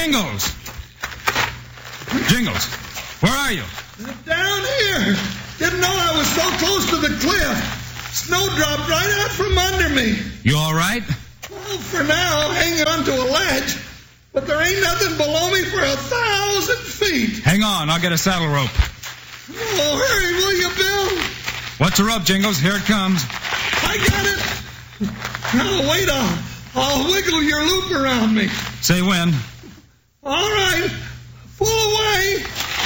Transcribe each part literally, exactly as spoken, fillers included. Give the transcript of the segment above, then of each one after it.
Jingles! Jingles, where are you? Down here. Didn't know I was so close to the cliff. Snow dropped right out from under me. You all right? Well, for now, hanging onto a ledge. But there ain't nothing below me for a thousand feet. Hang on, I'll get a saddle rope. Oh, hurry, will you, Bill? What's the rope, Jingles? Here it comes. I got it. Now, wait, I'll, I'll wiggle your loop around me. Say when. All right. Pull away.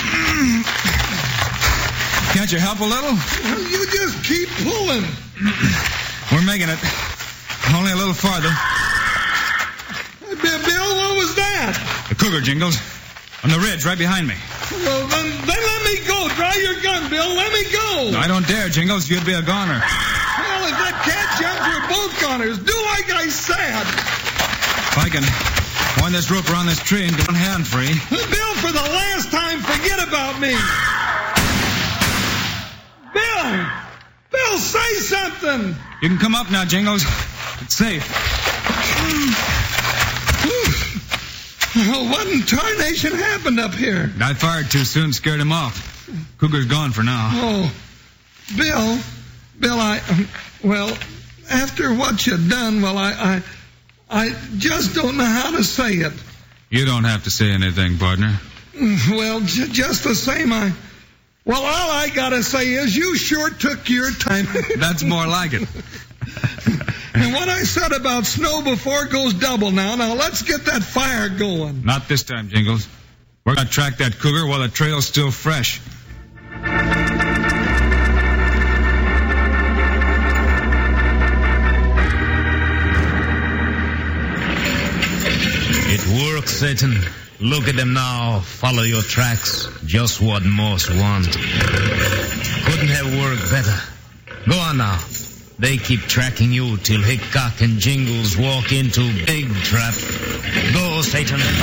Can't you help a little? Well, you just keep pulling. We're making it. Only a little farther. Bill, what was that? The cougar, Jingles. On the ridge right behind me. Well, then, then let me go. Dry your gun, Bill. Let me go. I don't dare, Jingles. You'd be a goner. Well, if that cat jumps, we're both goners. Do like I said. If I can wind this rope around this tree and get one hand free. Bill, for the last time, forget about me. Bill! Bill, say something. You can come up now, Jingles. It's safe. Oh, what in tarnation happened up here? I fired too soon, scared him off. Cougar's gone for now. Oh, Bill, Bill, I, well, after what you've done, well, I, I, I just don't know how to say it. You don't have to say anything, partner. Well, j- just the same, I, well, all I gotta say is you sure took your time. That's more like it. And what I said about snow before goes double now. Now, let's get that fire going. Not this time, Jingles. We're going to track that cougar while the trail's still fresh. It works, Satan. Look at them now. Follow your tracks. Just what most want. Couldn't have worked better. Go on now. They keep tracking you till Hickok and Jingles walk into Big Trap. Go, Satan.